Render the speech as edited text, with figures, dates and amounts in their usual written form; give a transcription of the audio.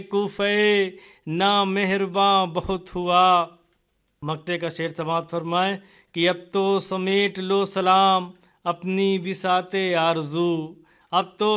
कुफे ना मेहरबान बहुत हुआ। मक्ते का शेर समाप्त फरमाए कि अब तो समेट लो सलाम अपनी बिसाते आरजू। अब तो